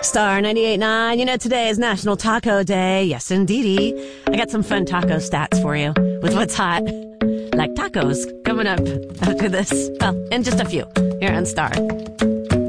Star 98.9. You know, today is National Taco Day. Yes, indeedy. I got some fun taco stats for you with what's hot. Like tacos coming up after this. Well, in just a few here on Star.